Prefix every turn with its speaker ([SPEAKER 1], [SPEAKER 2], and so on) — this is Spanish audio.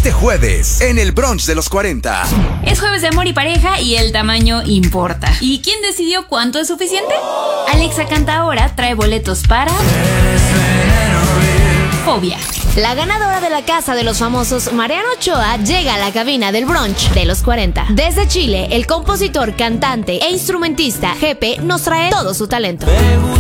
[SPEAKER 1] Este jueves, en el brunch de los 40.
[SPEAKER 2] Es jueves de amor y pareja y el tamaño importa. ¿Y quién decidió cuánto es suficiente? Alexa Cantaora trae boletos para Fobia.
[SPEAKER 3] La ganadora de la Casa de los Famosos, Mariana Ochoa, llega a la cabina del brunch de los 40. Desde Chile, el compositor, cantante e instrumentista Jepe nos trae todo su talento.